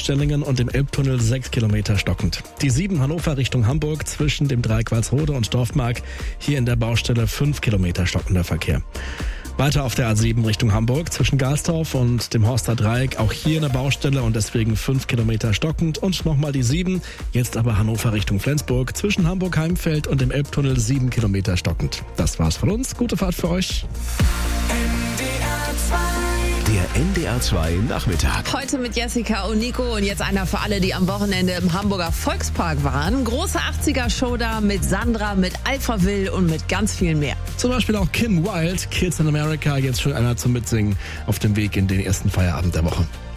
Hamburg-Stellingen und dem Elbtunnel 6 Kilometer stockend. Die 7 Hannover Richtung Hamburg zwischen dem Dreieck Walsrode und Dorfmark. Hier in der Baustelle 5 Kilometer stockender Verkehr. Weiter auf der A7 Richtung Hamburg zwischen Garsdorf und dem Horster Dreieck. Auch hier eine Baustelle und deswegen 5 Kilometer stockend. Und nochmal die 7, jetzt aber Hannover Richtung Flensburg zwischen Hamburg-Heimfeld und dem Elbtunnel 7 Kilometer stockend. Das war's von uns. Gute Fahrt für euch. Der NDR 2 Nachmittag. Heute mit Jessica und Nico und jetzt einer für alle, die am Wochenende im Hamburger Volkspark waren. Große 80er-Show da mit Sandra, mit Alphaville und mit ganz viel mehr. Zum Beispiel auch Kim Wilde, Kids in America, jetzt schon einer zum Mitsingen auf dem Weg in den ersten Feierabend der Woche.